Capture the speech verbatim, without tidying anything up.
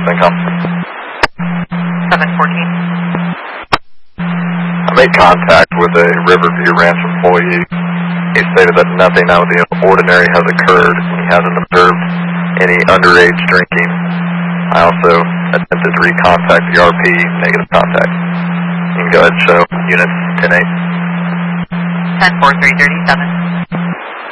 Syncom. seven fourteen. I made contact with a Riverview Ranch employee. He stated that nothing out of the ordinary has occurred. He hasn't observed any underage drinking. I also attempted to recontact the R P, negative contact. You can go ahead and show units ten eight. ten four three thirty-seven.